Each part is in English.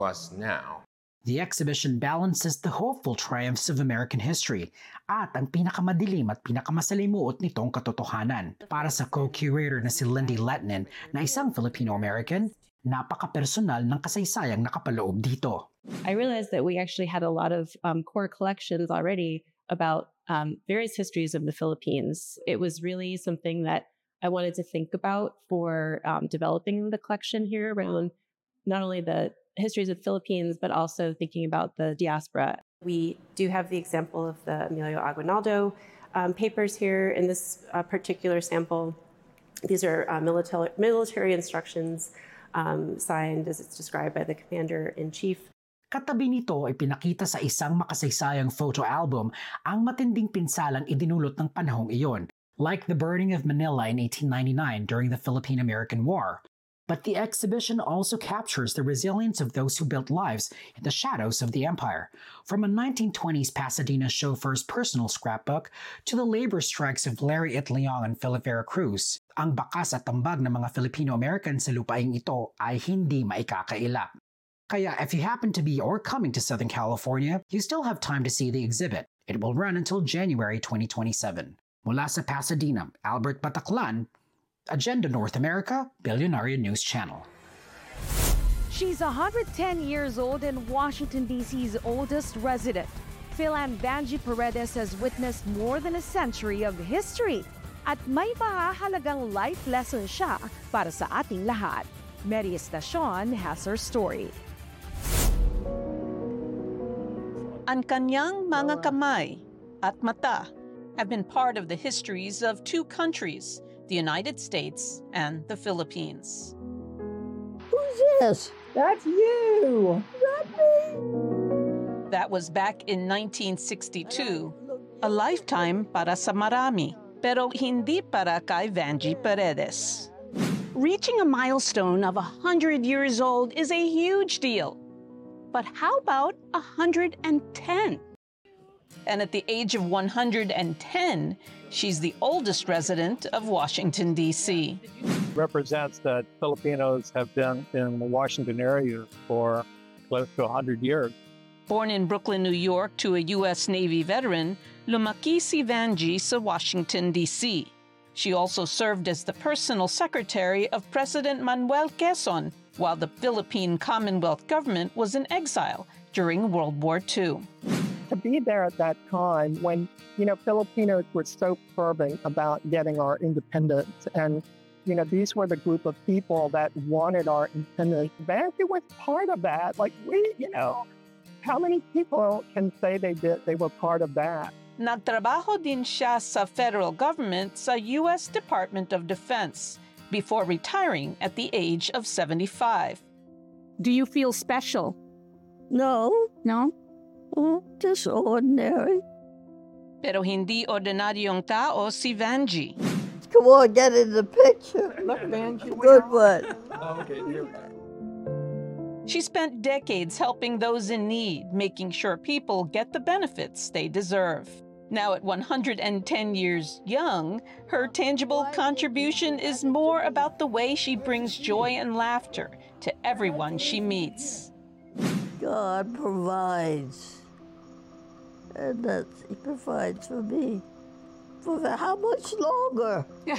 us now. The exhibition balances the hopeful triumphs of American history at ang pinakamadilim at pinakamasalimuot nitong katotohanan. Para sa co-curator na si Lindy Letnin na isang Filipino-American, napaka-personal ng kasaysayang nakapaloob dito. I realized that we actually had a lot of core collections already about various histories of the Philippines. It was really something that I wanted to think about for developing the collection here, around not only the histories of the Philippines, but also thinking about the diaspora. We do have the example of the Emilio Aguinaldo papers here in this particular sample. These are military instructions signed as it's described by the commander-in-chief. Katabi nito ay pinakita sa isang makasaysayang photo album ang matinding pinsalang idinulot ng panahong iyon, like the burning of Manila in 1899 during the Philippine-American War. But the exhibition also captures the resilience of those who built lives in the shadows of the empire, from a 1920s Pasadena chauffeur's personal scrapbook to the labor strikes of Larry Itliong and Philip Vera Cruz. Ang bakas at tambag ng mga Filipino-American sa lupaing ito ay hindi maikakaila. Kaya if you happen to be or coming to Southern California, you still have time to see the exhibit. It will run until January 2027. Mula sa Pasadena, Albert Bataclan, Agenda North America, Billionaire News Channel. She's 110 years old and Washington, D.C.'s oldest resident. Philan Vanjie Paredes has witnessed more than a century of history at may mahahalagang life lesson siya para sa ating lahat. Mary Estacion has her story. Ang kanyang mga kamay at mata have been part of the histories of two countries, the United States and the Philippines. Who's this? That's you! Is that me? That was back in 1962, a lifetime para sa marami, pero hindi para kay Vanjie Paredes. Reaching a milestone of 100 years old is a huge deal. But how about 110? And at the age of 110, she's the oldest resident of Washington, D.C. Represents that Filipinos have been in the Washington area for close to 100 years. Born in Brooklyn, New York to a U.S. Navy veteran, lumaki si Vanjie sa Washington, D.C. She also served as the personal secretary of President Manuel Quezon while the Philippine Commonwealth government was in exile during World War II. To be there at that time when, Filipinos were so fervent about getting our independence. And, these were the group of people that wanted our independence. Vanjie was part of that. How many people can say they were part of that? Nagtrabaho din siya sa federal government sa U.S. Department of Defense before retiring at the age of 75. Do you feel special? No. No? Just ordinary. Pero hindi ordinaryong tao si Vanjie. Come on, get in the picture. Look, Vanjie. Good one. Okay, you're right. She spent decades helping those in need, making sure people get the benefits they deserve. Now at 110 years young, her tangible contribution is more about the way she brings joy and laughter to everyone she meets. God provides. And He provides for me. For how much longer? I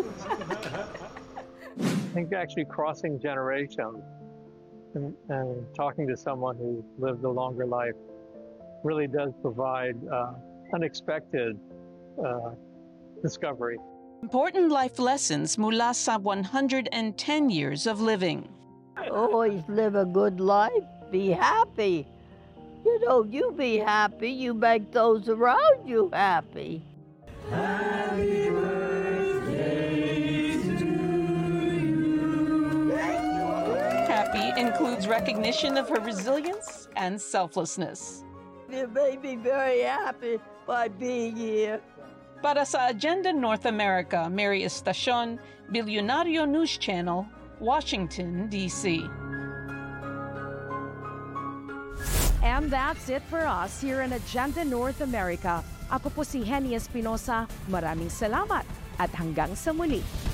think actually crossing generations and talking to someone who lived a longer life really does provide unexpected discovery. Important life lessons mula sa 110 years of living. Always live a good life. Be happy. You be happy, you make those around you happy. Happy birthday to you. Happy includes recognition of her resilience and selflessness. It made me very happy by being here. Para sa Agenda North America, Mary Estacion, Billionaire News Channel, Washington, D.C. And that's it for us here in Agenda North America. Ako po si Henny Espinosa. Maraming salamat at hanggang sa muli.